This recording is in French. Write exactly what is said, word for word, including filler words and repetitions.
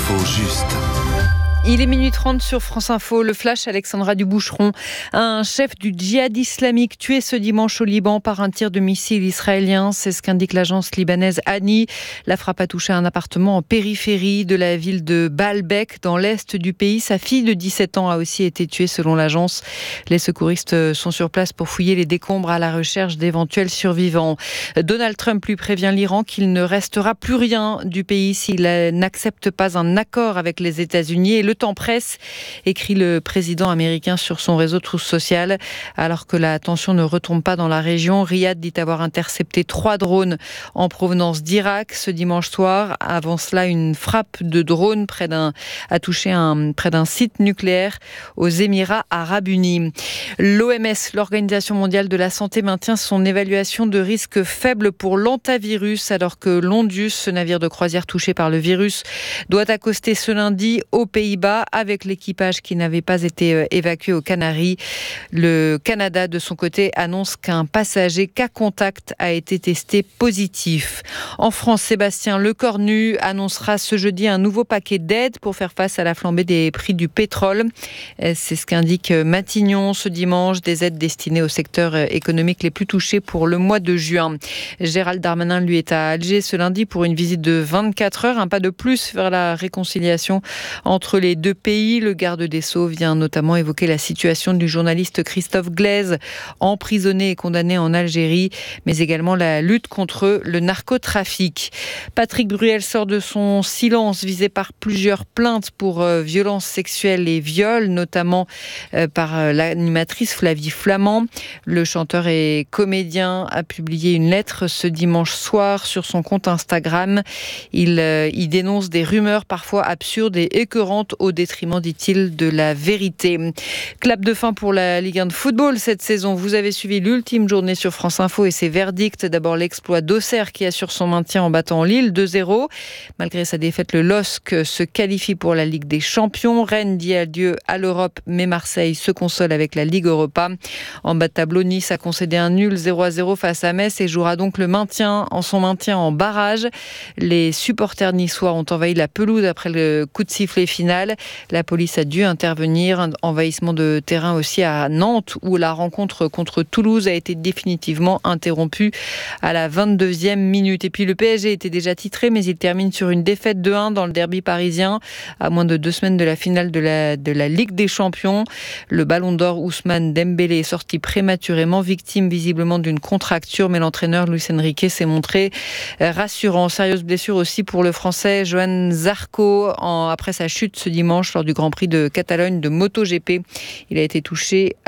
L'info juste. Il est minuit trente sur France Info, le flash Alexandra Duboucheron. Un chef du djihad islamique tué ce dimanche au Liban par un tir de missile israélien. C'est ce qu'indique l'agence libanaise Ani. La frappe a touché un appartement en périphérie de la ville de Baalbek, dans l'est du pays. Sa fille de dix-sept ans a aussi été tuée selon l'agence. Les secouristes sont sur place pour fouiller les décombres à la recherche d'éventuels survivants. Donald Trump lui prévient l'Iran qu'il ne restera plus rien du pays s'il n'accepte pas un accord avec les États-Unis. Et le Le temps presse, écrit le président américain sur son réseau Truth Social. Alors que la tension ne retombe pas dans la région, Riyad dit avoir intercepté trois drones en provenance d'Irak ce dimanche soir. Avant cela, une frappe de drone près d'un, a touché un, près d'un site nucléaire aux Émirats arabes unis. L'O M S, l'Organisation mondiale de la santé, maintient son évaluation de risque faible pour l'hantavirus, alors que l'Ondius, ce navire de croisière touché par le virus, doit accoster ce lundi aux Pays-Bas avec l'équipage qui n'avait pas été évacué aux Canaries. Le Canada, de son côté, annonce qu'un passager cas contact a été testé positif. En France, Sébastien Lecornu annoncera ce jeudi un nouveau paquet d'aides pour faire face à la flambée des prix du pétrole. C'est ce qu'indique Matignon ce dimanche, des aides destinées aux secteurs économiques les plus touchés pour le mois de juin. Gérald Darmanin, lui, est à Alger ce lundi pour une visite de vingt-quatre heures, un pas de plus vers la réconciliation entre les deux pays. Le garde des Sceaux vient notamment évoquer la situation du journaliste Christophe Glaise, emprisonné et condamné en Algérie, mais également la lutte contre le narcotrafic. Patrick Bruel sort de son silence, visé par plusieurs plaintes pour euh, violences sexuelles et viols, notamment euh, par euh, l'animatrice Flavie Flamand. Le chanteur et comédien a publié une lettre ce dimanche soir sur son compte Instagram. Il, euh, il dénonce des rumeurs parfois absurdes et écœurantes au détriment, dit-il, de la vérité. Clap de fin pour la Ligue un de football cette saison. Vous avez suivi l'ultime journée sur France Info et ses verdicts. D'abord l'exploit d'Auxerre qui assure son maintien en battant Lille deux zéro. Malgré sa défaite, le L O S C se qualifie pour la Ligue des Champions. Rennes dit adieu à l'Europe, mais Marseille se console avec la Ligue Europa. En bas de tableau, Nice a concédé un nul zéro à zéro face à Metz et jouera donc le maintien en son maintien en barrage. Les supporters niçois ont envahi la pelouse après le coup de sifflet final. La police a dû intervenir. Un envahissement de terrain aussi à Nantes, où la rencontre contre Toulouse a été définitivement interrompue à la vingt-deuxième minute. Et puis le P S G était déjà titré, mais il termine sur une défaite deux un dans le derby parisien, à moins de deux semaines de la finale de la, de la Ligue des Champions. Le ballon d'or Ousmane Dembélé est sorti prématurément, victime visiblement d'une contracture, mais l'entraîneur Luis Enrique s'est montré rassurant. Sérieuse blessure aussi pour le Français Johan Zarco en, après sa chute ce dimanche lors du Grand Prix de Catalogne de MotoGP. Il a été touché